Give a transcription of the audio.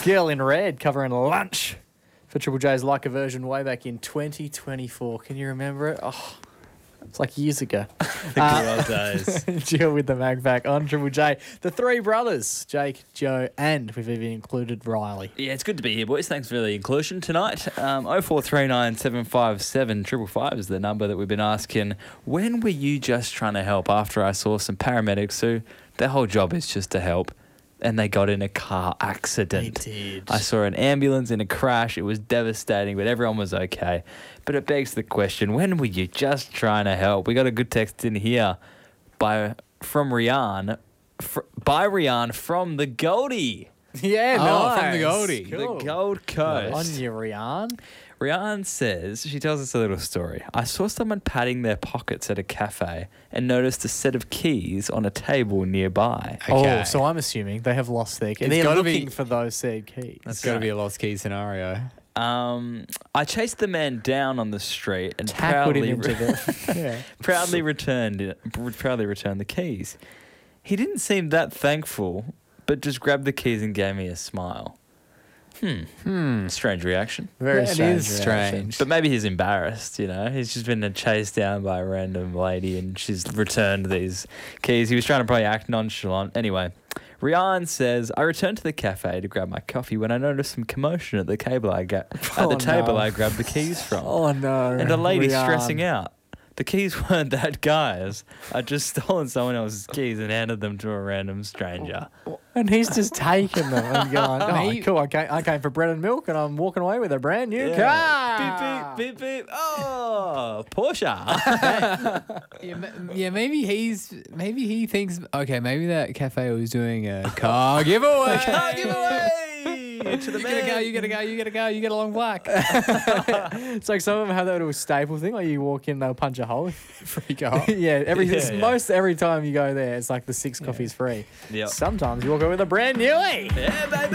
Girl in Red covering Lunch for Triple J's Like a Version way back in 2024. Can you remember it? Oh, it's like years ago. The good old days. Jill with the mag pack on Triple J. The three brothers, Jake, Joe, and we've even included Riley. Yeah, it's good to be here, boys. Thanks for the inclusion tonight. 0439 757 555 is the number that we've been asking. When were you just trying to help? After I saw some paramedics who their whole job is just to help, and they got in a car accident. They did. I saw an ambulance in a crash. It was devastating, but everyone was okay. But it begs the question, when were you just trying to help? We got a good text in here from Rian from the Goldie. Yeah, Oh, nice. from the Goldie. Cool. The Gold Coast. On you, Rian. Rian says, she tells us a little story. I saw someone patting their pockets at a cafe and noticed a set of keys on a table nearby. Okay. Oh, so I'm assuming they have lost their keys. It's They're gotta looking be- for those said keys. That's got to be a lost key scenario. I chased the man down on the street and Tackled him proudly, into the... Yeah. proudly returned the keys. He didn't seem that thankful, but just grabbed the keys and gave me a smile. Strange reaction. Very That strange. is reaction. strange. But maybe he's embarrassed, you know. He's just been chased down by a random lady and she's returned these keys. He was trying to probably act nonchalant. Anyway, Rian says, I returned to the cafe to grab my coffee when I noticed some commotion at the table I grabbed the keys from. Oh, no. And a lady Rian. stressing out. The keys weren't that guy's. I'd just stolen someone else's keys and handed them to a random stranger. And he's just taking them and going, oh, Mate. cool, I came for bread and milk and I'm walking away with a brand new car. Beep, beep, beep, beep. Oh, Porsche. Yeah, maybe he thinks, okay, maybe that cafe was doing a car giveaway. Car giveaway to the You man. gotta get along black. It's like some of them have that little staple thing, like you walk in, they'll punch a hole. Free car. Yeah, Yeah. most every time you go there, it's like the 6 coffees free. Yep. Sometimes you walk away with a brand new. Yeah, baby.